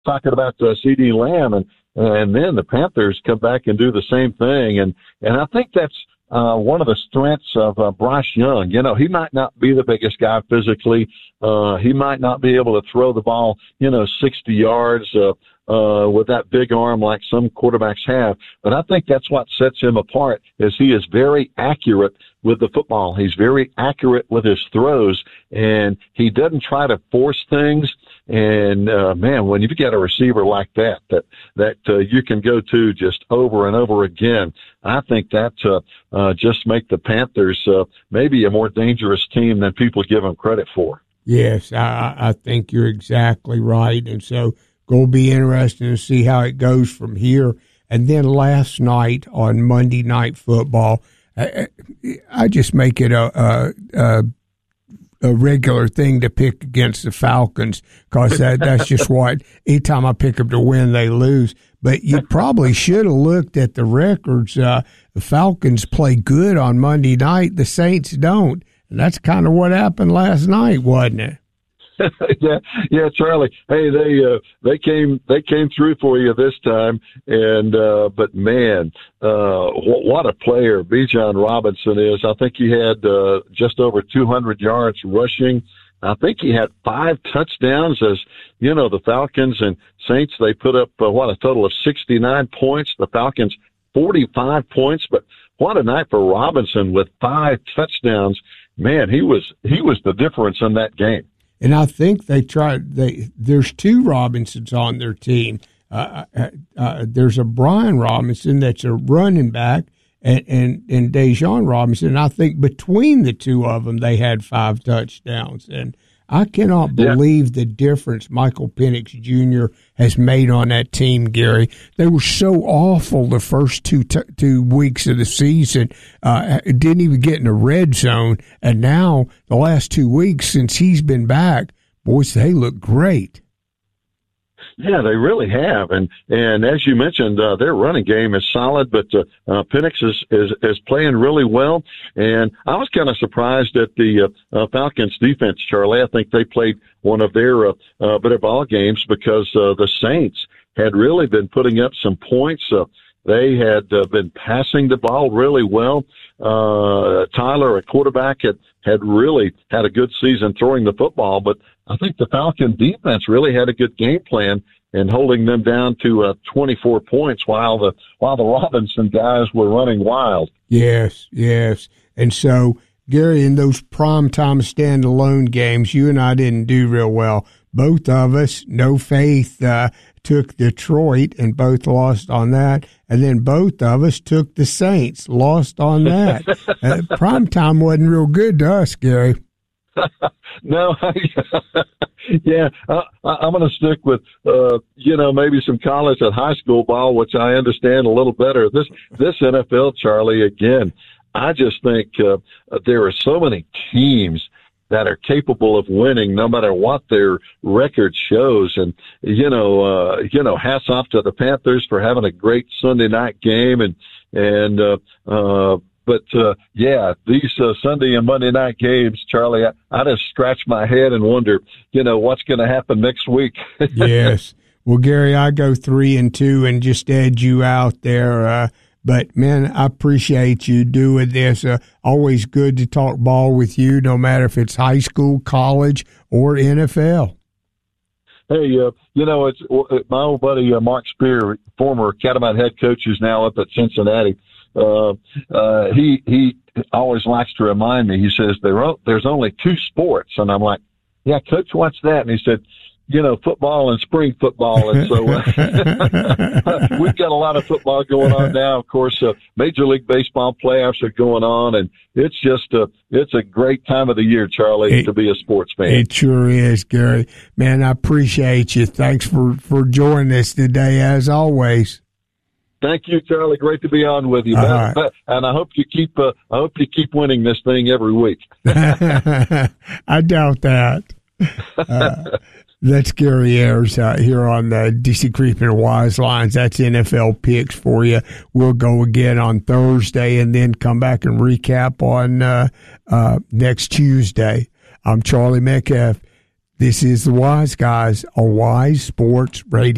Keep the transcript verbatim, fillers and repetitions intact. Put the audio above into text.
talking about uh, C D Lamb, and and then the Panthers come back and do the same thing, and and I think that's uh, one of the strengths of uh, Bryce Young. You know, he might not be the biggest guy physically, uh, he might not be able to throw the ball, you know, sixty yards. Uh, Uh, with that big arm like some quarterbacks have. But I think that's what sets him apart is he is very accurate with the football. He's very accurate with his throws, and he doesn't try to force things. And, uh, man, when you've got a receiver like that, that, that uh, you can go to just over and over again, I think that uh, uh, just make the Panthers uh, maybe a more dangerous team than people give them credit for. Yes, I, I think you're exactly right. And so, going to be interesting to see how it goes from here. And then last night on Monday Night Football, I, I just make it a, a, a, a regular thing to pick against the Falcons because that, that's just what, anytime I pick them to win, they lose. But you probably should have looked at the records. Uh, the Falcons play good on Monday night. The Saints don't. And that's kind of what happened last night, wasn't it? yeah, yeah, Charlie. Hey, they uh, they came they came through for you this time, and uh, but man, uh, what, what a player Bijan Robinson is. I think he had uh, just over two hundred yards rushing. I think he had five touchdowns. As you know, the Falcons and Saints, they put up uh, what a total of sixty-nine points. The Falcons forty-five points, but what a night for Robinson with five touchdowns. Man, he was he was the difference in that game. And I think they tried. They there's two Robinsons on their team. Uh, uh, uh, there's a Brian Robinson that's a running back, and and and Dejon Robinson. And I think between the two of them, they had five touchdowns. And I cannot believe yeah. the difference Michael Penix Junior has made on that team, Gary. They were so awful the first two t- two weeks of the season. Uh, didn't even get in the red zone. And now the last two weeks since he's been back, boys, they look great. Yeah, they really have, and and as you mentioned, uh, their running game is solid. But uh, uh, Penix is, is is playing really well, and I was kind of surprised at the uh, uh, Falcons' defense, Charlie. I think they played one of their uh, uh, better ball games because uh, the Saints had really been putting up some points. Uh, they had uh, been passing the ball really well. Uh, Tyler, a quarterback, had had really had a good season throwing the football, but I think the Falcon defense really had a good game plan in holding them down to uh, twenty-four points while the while the Robinson guys were running wild. Yes, yes. And so, Gary, in those primetime standalone games, you and I didn't do real well. Both of us, no faith, uh, took Detroit and both lost on that. And then both of us took the Saints, lost on that. uh, primetime wasn't real good to us, Gary. No, yeah, I, I'm going to stick with, uh, you know, maybe some college and high school ball, which I understand a little better. This, this N F L, Charlie, again, I just think uh, there are so many teams that are capable of winning no matter what their record shows. And, you know, uh, you know, hats off to the Panthers for having a great Sunday night game. And, and, uh, uh, But, uh, yeah, these uh, Sunday and Monday night games, Charlie, I, I just scratch my head and wonder, you know, what's going to happen next week. Yes. Well, Gary, I go three and two and just edge you out there. Uh, but, man, I appreciate you doing this. Uh, always good to talk ball with you, no matter if it's high school, college, or N F L. Hey, uh, you know, it's my old buddy uh, Mark Spear, former Catamount head coach, who's now up at Cincinnati. Uh, uh, he, he always likes to remind me, he says, there are, there's only two sports. And I'm like, yeah, coach, what's that? And he said, you know, football and spring football. And so uh, we've got a lot of football going on now. Of course, uh, Major League Baseball playoffs are going on, and it's just a, it's a great time of the year, Charlie, it, to be a sports fan. It sure is, Gary. Man, I appreciate you. Thanks for, for joining us today, as always. Thank you, Charlie. Great to be on with you, man. Right. And I hope you keep, uh, I hope you keep winning this thing every week. I doubt that. Uh, that's Gary Ayers uh, here on the D C Creeping and Wise Lines. That's N F L picks for you. We'll go again on Thursday and then come back and recap on uh, uh, next Tuesday. I'm Charlie Metcalf. This is the Wise Guys on Wise Sports Radio.